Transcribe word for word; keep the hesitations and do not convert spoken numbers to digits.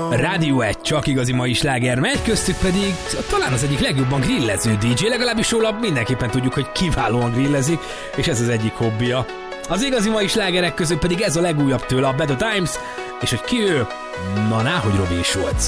Rádió egy csak igazi mai sláger megy, köztük pedig talán az egyik legjobban grillező dé dzsé, legalábbis róla mindenképpen tudjuk, hogy kiválóan grillezik, és ez az egyik hobbija. Az igazi mai slágerek közül pedig ez a legújabb tőle, a Bad Times, és hogy ki ő? Na, náhogy Robbie Schulz.